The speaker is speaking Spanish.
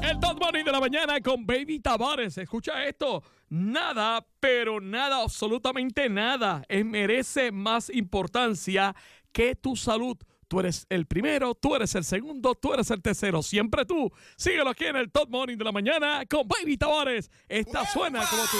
El Top Morning de la mañana con Baby Tavares. Escucha esto. Nada, pero nada, absolutamente nada, merece más importancia que tu salud. Tú eres el primero, tú eres el segundo, tú eres el tercero. Siempre tú. Síguelo aquí en el Top Morning de la mañana con Baby Tavares. Esta suena como tú.